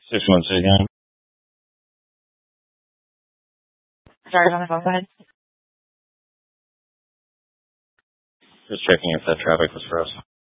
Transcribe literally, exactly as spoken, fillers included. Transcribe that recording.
Six months again. Sorry, on the phone. Go ahead. Just checking if that traffic was for us.